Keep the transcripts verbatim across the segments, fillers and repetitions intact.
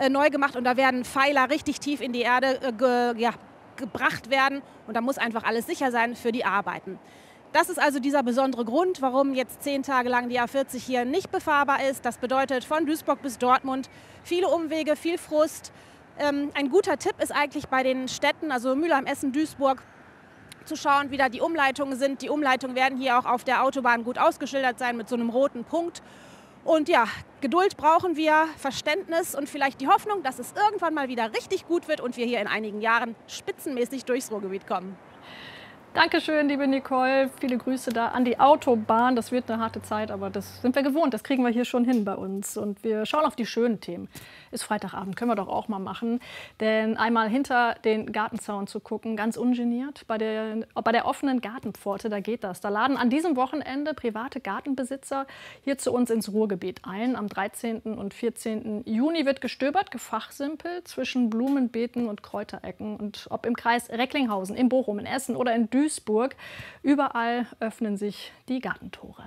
äh, neu gemacht und da werden Pfeiler richtig tief in die Erde äh, ge, ja, gebracht werden und da muss einfach alles sicher sein für die Arbeiten. Das ist also dieser besondere Grund, warum jetzt zehn Tage lang die A vierzig hier nicht befahrbar ist. Das bedeutet von Duisburg bis Dortmund viele Umwege, viel Frust. Ähm, ein guter Tipp ist eigentlich bei den Städten, also Mülheim, Essen, Duisburg, zu schauen, wie da die Umleitungen sind. Die Umleitungen werden hier auch auf der Autobahn gut ausgeschildert sein mit so einem roten Punkt. Und ja, Geduld brauchen wir, Verständnis und vielleicht die Hoffnung, dass es irgendwann mal wieder richtig gut wird und wir hier in einigen Jahren spitzenmäßig durchs Ruhrgebiet kommen. Dankeschön, liebe Nicole. Viele Grüße da an die Autobahn. Das wird eine harte Zeit, aber das sind wir gewohnt. Das kriegen wir hier schon hin bei uns. Und wir schauen auf die schönen Themen. Ist Freitagabend, können wir doch auch mal machen. Denn einmal hinter den Gartenzaun zu gucken, ganz ungeniert, bei der, bei der offenen Gartenpforte, da geht das. Da laden an diesem Wochenende private Gartenbesitzer hier zu uns ins Ruhrgebiet ein. Am dreizehnten und vierzehnten Juni wird gestöbert, gefachsimpelt zwischen Blumenbeeten und Kräuterecken. Und ob im Kreis Recklinghausen, in Bochum, in Essen oder in Duisburg, überall öffnen sich die Gartentore.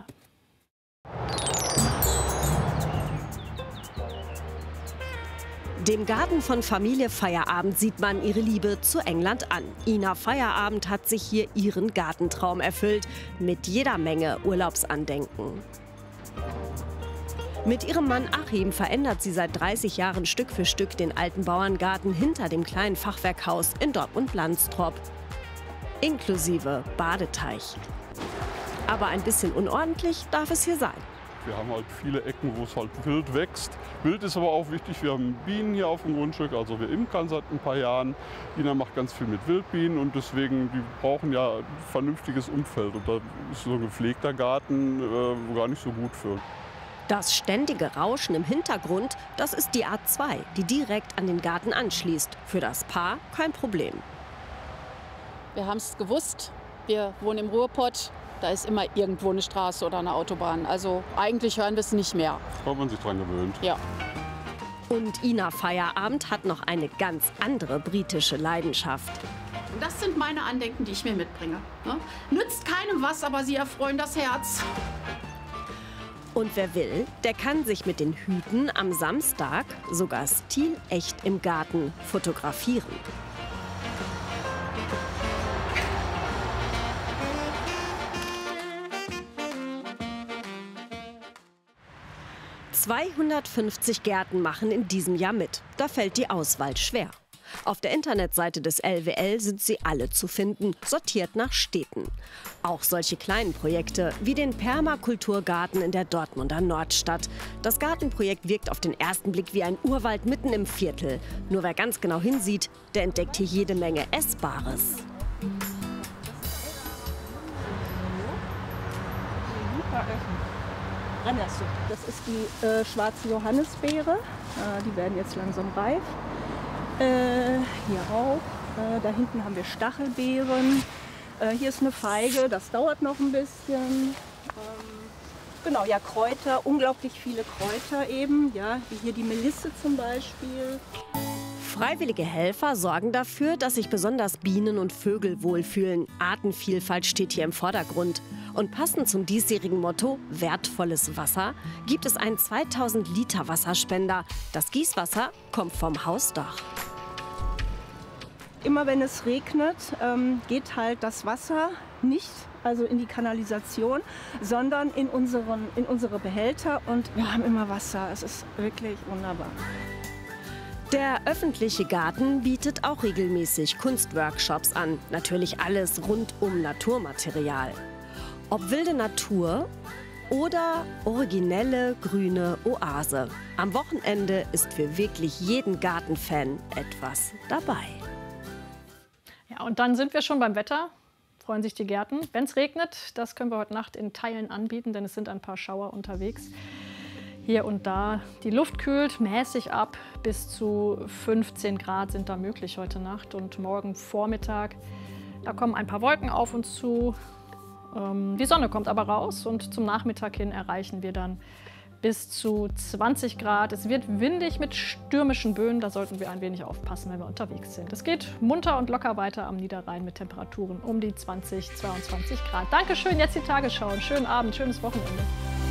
Dem Garten von Familie Feierabend sieht man ihre Liebe zu England an. Ina Feierabend hat sich hier ihren Gartentraum erfüllt, mit jeder Menge Urlaubsandenken. Mit ihrem Mann Achim verändert sie seit dreißig Jahren Stück für Stück den alten Bauerngarten hinter dem kleinen Fachwerkhaus in Dortmund-Landstrop. Inklusive Badeteich. Aber ein bisschen unordentlich darf es hier sein. Wir haben halt viele Ecken, wo es halt wild wächst. Wild ist aber auch wichtig. Wir haben Bienen hier auf dem Grundstück, also wir imkern seit ein paar Jahren. Ina macht ganz viel mit Wildbienen und deswegen, die brauchen ja ein vernünftiges Umfeld. Und da ist so ein gepflegter Garten äh, gar nicht so gut für. Das ständige Rauschen im Hintergrund, das ist die A zwei, die direkt an den Garten anschließt. Für das Paar kein Problem. Wir haben es gewusst, wir wohnen im Ruhrpott, da ist immer irgendwo eine Straße oder eine Autobahn. Also eigentlich hören wir es nicht mehr. Weil man sich dran gewöhnt. Ja. Und Ina Feierabend hat noch eine ganz andere britische Leidenschaft. Das sind meine Andenken, die ich mir mitbringe. Ne? Nützt keinem was, aber sie erfreuen das Herz. Und wer will, der kann sich mit den Hüten am Samstag sogar stilecht im Garten fotografieren. zweihundertfünfzig Gärten machen in diesem Jahr mit. Da fällt die Auswahl schwer. Auf der Internetseite des L W L sind sie alle zu finden, sortiert nach Städten. Auch solche kleinen Projekte wie den Permakulturgarten in der Dortmunder Nordstadt. Das Gartenprojekt wirkt auf den ersten Blick wie ein Urwald mitten im Viertel. Nur wer ganz genau hinsieht, der entdeckt hier jede Menge Essbares. Das ist die äh, schwarze Johannisbeere. Äh, die werden jetzt langsam reif. Äh, hier auch. Äh, da hinten haben wir Stachelbeeren. Äh, hier ist eine Feige, das dauert noch ein bisschen. Ähm, genau, ja, Kräuter, unglaublich viele Kräuter eben. Ja, wie hier die Melisse zum Beispiel. Freiwillige Helfer sorgen dafür, dass sich besonders Bienen und Vögel wohlfühlen. Artenvielfalt steht hier im Vordergrund. Und passend zum diesjährigen Motto wertvolles Wasser gibt es einen zweitausend Liter Wasserspender. Das Gießwasser kommt vom Hausdach. Immer wenn es regnet, ähm, geht halt das Wasser nicht also in die Kanalisation, sondern in, unseren, in unsere Behälter. Und wir haben immer Wasser. Es ist wirklich wunderbar. Der öffentliche Garten bietet auch regelmäßig Kunstworkshops an. Natürlich alles rund um Naturmaterial. Ob wilde Natur oder originelle grüne Oase. Am Wochenende ist für wirklich jeden Gartenfan etwas dabei. Ja, und dann sind wir schon beim Wetter. Freuen sich die Gärten. Wenn es regnet, das können wir heute Nacht in Teilen anbieten, denn es sind ein paar Schauer unterwegs. Hier und da. Die Luft kühlt mäßig ab. Bis zu fünfzehn Grad sind da möglich heute Nacht und morgen Vormittag. Da kommen ein paar Wolken auf uns zu. Die Sonne kommt aber raus und zum Nachmittag hin erreichen wir dann bis zu zwanzig Grad. Es wird windig mit stürmischen Böen, da sollten wir ein wenig aufpassen, wenn wir unterwegs sind. Es geht munter und locker weiter am Niederrhein mit Temperaturen um die zwanzig, zweiundzwanzig Grad. Dankeschön, jetzt die Tagesschau. Einen schönen Abend, schönes Wochenende.